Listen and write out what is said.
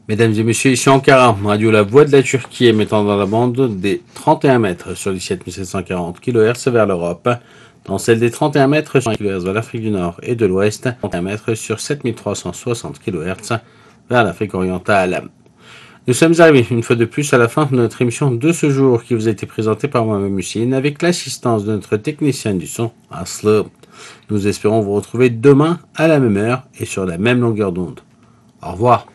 Mesdames et messieurs, ici Ankara, radio La Voix de la Turquie émettant dans la bande des 31 mètres sur les 7740 kHz vers l'Europe, dans celle des 31 mètres sur 1 kHz vers l'Afrique du Nord et de l'Ouest, 31 mètres sur 7360 kHz vers l'Afrique orientale. Nous sommes arrivés une fois de plus à la fin de notre émission de ce jour qui vous a été présentée par moi-même Hussein avec l'assistance de notre technicien du son, Aslı. Nous espérons vous retrouver demain à la même heure et sur la même longueur d'onde. Au revoir.